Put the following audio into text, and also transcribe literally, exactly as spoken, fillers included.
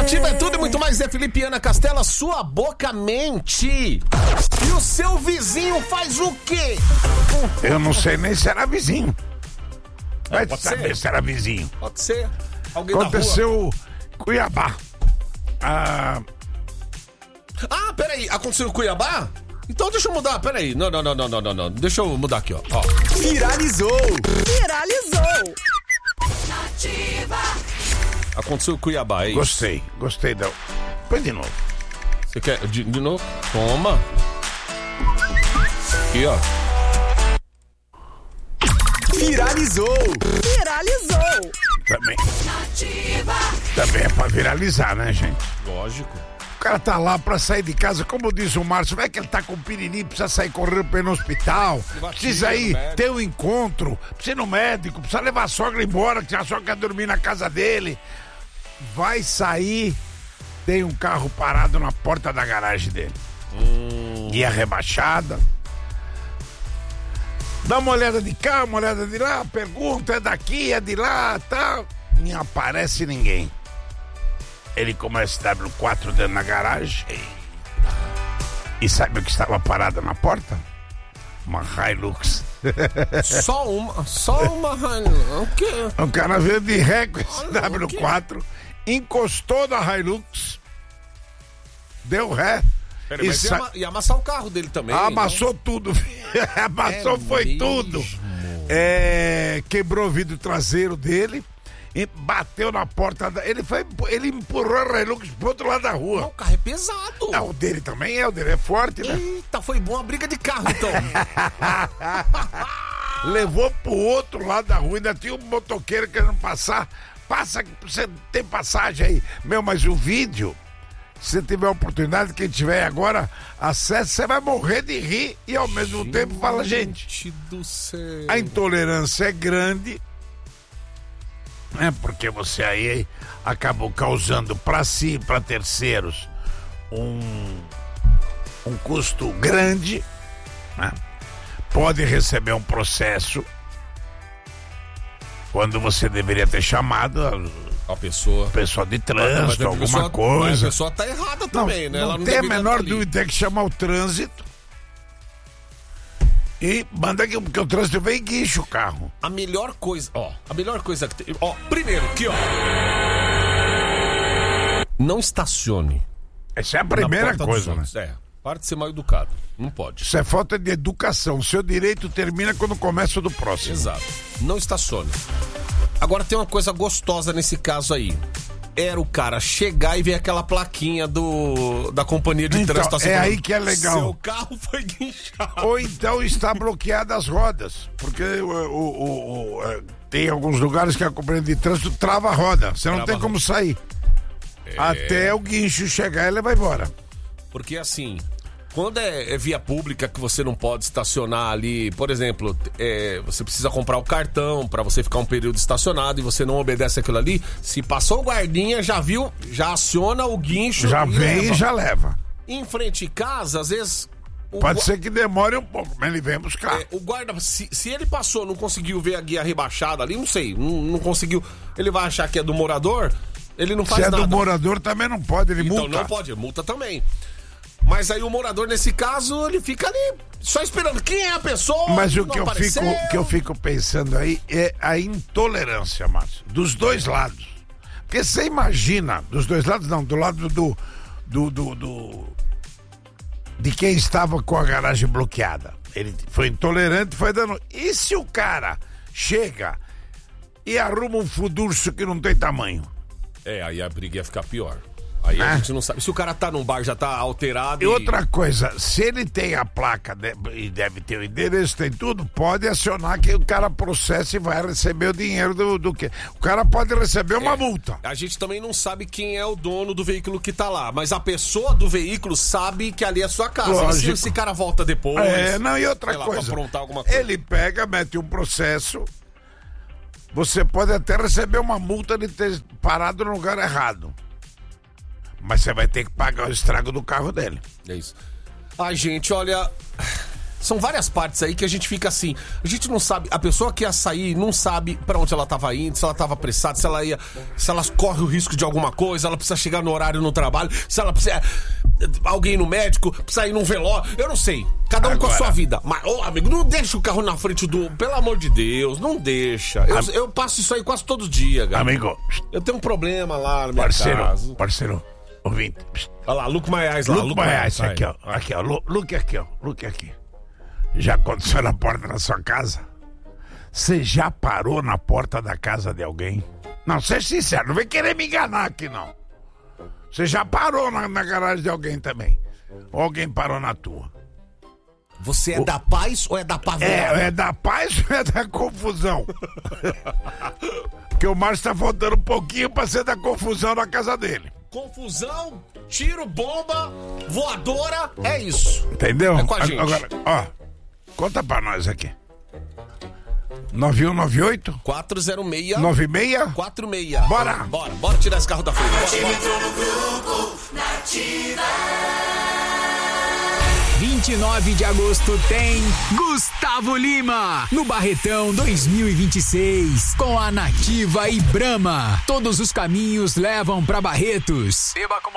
Nativa é tudo e muito mais. É Felipe Ana Castela, sua boca mente. E o seu vizinho faz o quê? Eu não sei nem se era vizinho. Vai pode saber ser. se era vizinho. Pode ser alguém da rua. Aconteceu Cuiabá. Ah, Ah, peraí, aconteceu em Cuiabá? Então deixa eu mudar, peraí. Não, não, não, não, não, não, não. Deixa eu mudar aqui, ó. ó. Viralizou. Viralizou. Aconteceu em Cuiabá, é isso? gostei, gostei da. Põe de novo. Você quer de, de novo? Toma. Aqui, ó. Viralizou. Viralizou. Também. Também é pra viralizar, né, gente? Lógico. O cara tá lá pra sair de casa, como diz o Márcio, vai que ele tá com piriri, precisa sair correndo pra ir no hospital, precisa ir ter um encontro, precisa ir no médico, precisa levar a sogra embora, que a sogra quer dormir na casa dele. Vai sair, tem um carro parado na porta da garagem dele. Hum. E a rebaixada. Dá uma olhada de cá, uma olhada de lá, pergunta, é daqui, é de lá, tá? Não aparece ninguém. Ele começa a W quatro dentro da garagem. E sabe o que estava parado na porta? Uma Hilux. Só uma, só uma Hilux. O quê? O cara veio de ré com esse W quatro, encostou na Hilux, deu ré. Pera, e mas ia, sa... ama- ia amassar o carro dele também. Amassou né? tudo. Amassou, É foi mesmo? tudo. É, quebrou o vidro traseiro dele. E bateu na porta da... Ele, foi, ele empurrou a Hilux pro outro lado da rua. Não, o carro é pesado. Não, o dele também é, o dele é forte, né? Eita, foi bom a briga de carro, então. Levou pro outro lado da rua, ainda tinha um motoqueiro querendo passar. Passa, você tem passagem aí. Meu, mas o vídeo, se você tiver a oportunidade, quem tiver agora, acesse, você vai morrer de rir e ao mesmo gente tempo fala, gente, do céu. A intolerância é grande. É porque você aí acabou causando para si e para terceiros um, um custo grande, né? Pode receber um processo quando você deveria ter chamado a, a pessoa, pessoa de trânsito, alguma pessoa, coisa. A pessoa tá errada também, não, né? Não, Ela não tem a deveria menor tá ali. dúvida, tem que chamar o trânsito. E manda aqui, porque o trânsito vem e guincha o carro. A melhor coisa, ó, a melhor coisa que tem, ó, primeiro, aqui, ó. Não estacione. Essa é a primeira coisa, né? É, para de ser mal educado. Não pode. Isso é falta de educação. Seu direito termina quando começa o do próximo. Exato. Não estacione. Agora tem uma coisa gostosa nesse caso aí. Era o cara chegar e ver aquela plaquinha do, da companhia de então, trânsito. Assim, é falando, aí que é legal. Seu carro foi guinchado. Ou então está bloqueada as rodas. Porque o, o, o, o, tem alguns lugares que a companhia de trânsito trava a roda. Você não Trava tem como sair. É... Até o guincho chegar, ele vai embora. Porque assim, quando é, é via pública que você não pode estacionar ali, por exemplo, é, você precisa comprar o cartão pra você ficar um período estacionado e você não obedece aquilo ali, se passou o guardinha, já viu, já aciona o guincho. Já e vem leva. e já leva. Em frente de casa, às vezes... O Pode gu... ser que demore um pouco, mas ele vem buscar. É, o guarda, se, se ele passou, não conseguiu ver a guia rebaixada ali, não sei, não, não conseguiu, ele vai achar que é do morador, ele não faz nada. Se é nada. do morador também não pode, ele então, multa. Então não pode, multa também. Mas aí o morador, nesse caso, ele fica ali só esperando quem é a pessoa. Mas o não que eu, fico, que eu fico pensando aí é a intolerância, Márcio, dos dois lados. Porque você imagina, dos dois lados não, do lado do, do, do, do de quem estava com a garagem bloqueada. Ele foi intolerante, foi dando... E se o cara chega e arruma um furdurço que não tem tamanho? É, aí a briga ia ficar pior. Aí a é. gente não sabe. Se o cara tá num bar, já tá alterado. E, e outra coisa, se ele tem a placa de, e deve ter o endereço, tem tudo, pode acionar que o cara processa e vai receber o dinheiro do, do que. O cara pode receber uma é. multa. A gente também não sabe quem é o dono do veículo que tá lá, mas a pessoa do veículo sabe que ali é sua casa. Se esse cara volta depois. É, não, e outra lá, coisa, pra alguma coisa. Ele pega, mete um processo. Você pode até receber uma multa de ter parado no lugar errado. Mas você vai ter que pagar o estrago do carro dele. É isso. Ai, gente, olha... São várias partes aí que a gente fica assim, a gente não sabe, a pessoa que ia sair não sabe pra onde ela tava indo, se ela tava apressada, se ela ia, se ela corre o risco de alguma coisa, ela precisa chegar no horário no trabalho, se ela precisa, alguém no médico, precisa ir num velório, eu não sei, cada um Agora, com a sua vida. Mas, ô amigo, não deixa o carro na frente do, pelo amor de Deus, não deixa. Eu, Am... eu passo isso aí quase todo dia, cara. Amigo, Eu tenho um problema lá na minha parceiro, casa. parceiro, ouvinte. Olha lá, Luke Maiás lá, Luke Maiás, Maiás, aqui, ó. Aqui, ó. Lu- Luke aqui, ó. Luke aqui. Já aconteceu na porta da sua casa? Você já parou na porta da casa de alguém? Não, seja sincero, não vem querer me enganar aqui, não. Você já parou na, na garagem de alguém também? Ou alguém parou na tua? Você é da paz ou é da pavela? É, é da paz ou é da confusão? Porque o Márcio tá faltando um pouquinho pra ser da confusão na casa dele. Confusão, tiro, bomba, voadora, é isso. Entendeu? É com a gente. Agora, ó, conta pra nós aqui. nove um nove oito quatro zero seis nove seis quatro seis. Bora. Bora, bora tirar esse carro da frente. Bora, bora. vinte e nove de agosto tem Gustavo Lima no Barretão dois mil e vinte e seis com a Nativa e Brahma. Todos os caminhos levam pra Barretos. Beba com